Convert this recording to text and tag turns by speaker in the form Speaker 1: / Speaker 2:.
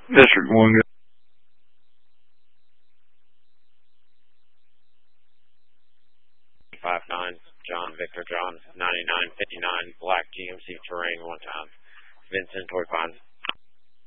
Speaker 1: District 1.
Speaker 2: 59, John Victor John, 9959, Black GMC Terrain 1 time. Vincent Toy Pines.